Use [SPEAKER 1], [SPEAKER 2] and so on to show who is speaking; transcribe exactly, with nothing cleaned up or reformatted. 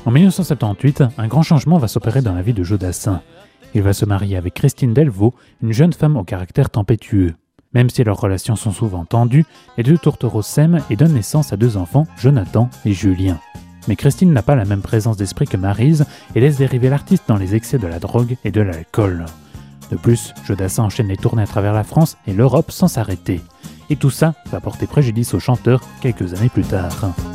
[SPEAKER 1] En mille neuf cent soixante-dix-huit, un grand changement va s'opérer dans la vie de Jodassin. Il va se marier avec Christine Delvaux, une jeune femme au caractère tempétueux. Même si leurs relations sont souvent tendues, les deux tourtereaux s'aiment et donnent naissance à deux enfants, Jonathan et Julien. Mais Christine n'a pas la même présence d'esprit que Maryse et laisse dériver l'artiste dans les excès de la drogue et de l'alcool. De plus, Jodassin enchaîne les tournées à travers la France et l'Europe sans s'arrêter. Et tout ça va porter préjudice au chanteur quelques années plus tard.